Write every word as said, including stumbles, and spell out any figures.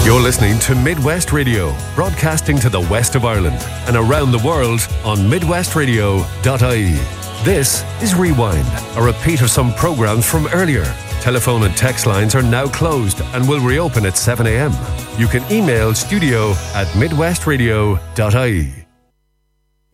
You're listening to Midwest Radio, broadcasting to the west of Ireland and around the world on midwest radio dot I E. This is Rewind, a repeat of some programs from earlier. Telephone and text lines are now closed and will reopen at seven a.m. You can email studio at midwest radio dot I E.